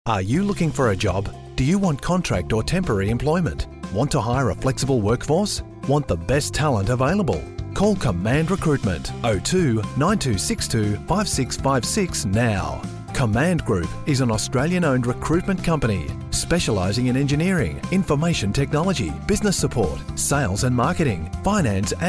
Are you looking for a job? Do you want contract or temporary employment? Want to hire a flexible workforce? Want the best talent available? Call Command Recruitment 02 9262 5656 now. Command Group is an Australian-owned recruitment company specialising in engineering, information technology, business support, sales and marketing, finance